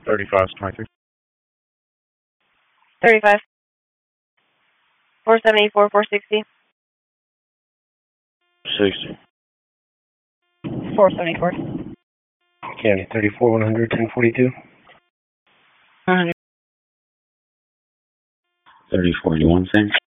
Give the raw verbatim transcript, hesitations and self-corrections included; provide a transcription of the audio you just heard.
thirty-five, twenty-three. thirty-five. four seventy-four, four sixty. sixty. four seventy-four. County thirty-four, one hundred, ten forty-two. one hundred. thirty, forty-one, thanks.